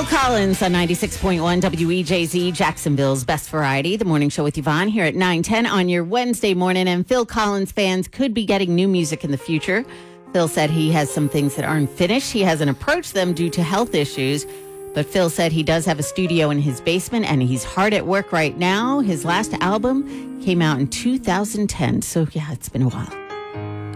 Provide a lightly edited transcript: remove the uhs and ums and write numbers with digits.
Collins on 96.1 WEJZ, Jacksonville's Best Variety. The morning show with Yvonne here at 9:10 on your Wednesday morning. And Phil Collins fans could be getting new music in the future. Phil said he has some things that aren't finished. He hasn't approached them due to health issues. But Phil said he does have a studio in his basement and he's hard at work right now. His last album came out in 2010. So, yeah, it's been a while.